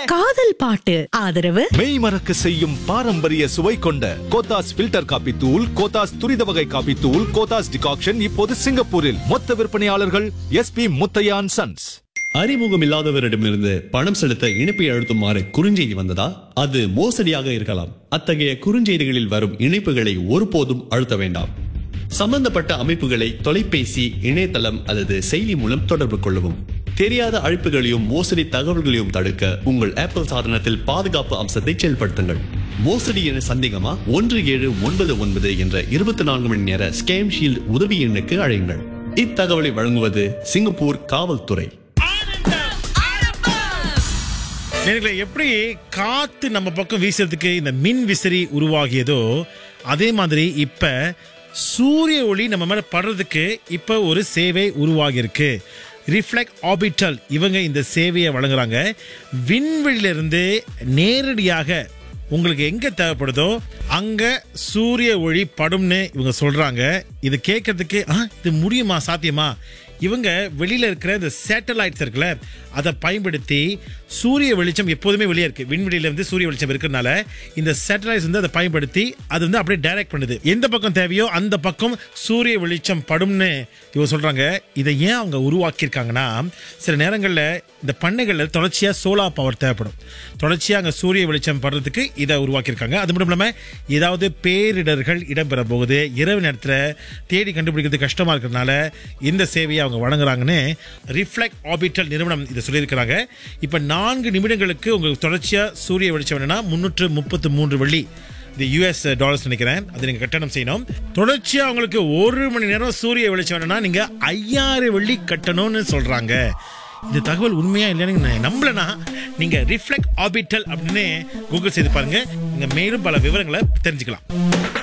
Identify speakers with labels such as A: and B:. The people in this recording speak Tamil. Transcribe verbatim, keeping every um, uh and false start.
A: காதல் பாட்டு ஆதரவு
B: மெய் மறக்க செய்யும் பாரம்பரிய சுவை கொண்ட கோத்தாஸ் ஃபில்டர் காபி தூள், கோத்தாஸ் துரித வகை காபி தூள், கோத்தாஸ் டிகாக்ஷன் இப்போது சிங்கப்பூரில் மொத்த விற்பனையாளர்கள் S B Muthiah and sons.
C: அறிமுகம் இல்லாதவரிடமிருந்து பணம் செலுத்த இணைப்பை அழுத்துமாறு குறுஞ்செய்தி வந்ததா? அது மோசடியாக இருக்கலாம். அத்தகைய குறுஞ்செய்திகளில் வரும் இணைப்புகளை ஒருபோதும் அழுத்த வேண்டாம். சம்பந்தப்பட்ட அமைப்புகளை தொலைபேசி, இணையதளம் அல்லது செயலி மூலம் தொடர்பு கொள்ளவும். தெரியாத அழைப்புகளையும் மோசடி தகவல்களையும் தடுக்க உங்கள் ஆப்பிள் சாதனத்தில் பாதுகாப்பு அம்சத்தை செயல்படுத்துங்கள். மோசடி என சந்தேகமா? ஒன்று ஏழு ஒன்பது ஒன்பது என்ற இருபத்தி நான்கு மணி நேர ஸ்கேம் ஷீல்ட் உதவி எண்ணுக்கு அழையுங்கள். இத்தகவலை வழங்குவது சிங்கப்பூர் காவல்துறை.
D: நேயர்களே, எப்படி காத்து நம்ம பக்கம் வீசுறதுக்கு இந்த மின் விசிறி உருவாகியதோ அதே மாதிரி இப்ப சூரிய ஒளி நம்ம மேல படுறதுக்கு இப்ப ஒரு சேவை உருவாகி இருக்கு. ரிஃப்ளெக்ட் ஆர்பிட்டல் இவங்க இந்த சேவையை வழங்குறாங்க. விண்வெளியிலிருந்து நேரடியாக உங்களுக்கு எங்க தேவைப்படுதோ அங்க சூரிய ஒளி படும்னு இவங்க சொல்றாங்க. இது கேட்கறதுக்கு இது முடியுமா, சாத்தியமா? இவங்க வெளியில இருக்கிற இந்த சேட்டலைட்ஸ் இருக்குல்ல, அதை பயன்படுத்தி சூரிய வெளிச்சம் எப்போதுமே வெளியே இருக்கு. விண்வெளியில இருந்து சூரிய வெளிச்சம் இருக்கிறதுனால இந்த சேட்டலைட்ஸ் வந்து அதை பயன்படுத்தி அது வந்து அப்படியே டைரக்ட் பண்ணுது. எந்த பக்கம் தேவையோ அந்த பக்கம் சூரிய வெளிச்சம் படும்னு இவங்க சொல்றாங்க. இதை ஏன் அவங்க உருவாக்கியிருக்காங்கன்னா, சில நேரங்களில் இந்த பண்ணைகளில் தொடர்ச்சியாக சோலார் பவர் தேவைப்படும். தொடர்ச்சியாக அங்கே சூரிய வெளிச்சம் படுறதுக்கு இதை உருவாக்கியிருக்காங்க. அது மட்டும் இல்லாமல் ஏதாவது பேரிடர்கள் இடம்பெற போகுது, இரவு நேரத்தில் தேடி கண்டுபிடிக்கிறது கஷ்டமாக இருக்கிறதுனால இந்த சேவையை அவங்க வழங்குறாங்கன்னு ரிஃப்ளெக்ட் ஆர்பிட்டல் நிறுவனம் இதை சொல்லியிருக்கிறாங்க. இப்போ நான்கு நிமிடங்களுக்கு உங்களுக்கு தொடர்ச்சியாக சூரிய வெளிச்சம் வேணும்னா முன்னூற்று முப்பத்து மூன்று வெள்ளி, இது யூஎஸ் டாலர்ஸ் நினைக்கிறேன், அது நீங்க கட்டணம் செய்யணும். தொடர்ச்சியா உங்களுக்கு ஒரு மணி நேரம் சூரிய வெளிச்சம் வேணும்னா நீங்க ஐயாயிரம் வெள்ளி கட்டணும்னு சொல்றாங்க. இந்த தகவல் உண்மையா இல்லைன்னு நம்பலனா நீங்க ரிஃப்ளெக்ட் ஆர்பிட்டல் அப்படின்னு கூகுள் செய்து பாருங்க. நீங்க மேலும் பல விவரங்களை தெரிஞ்சுக்கலாம்.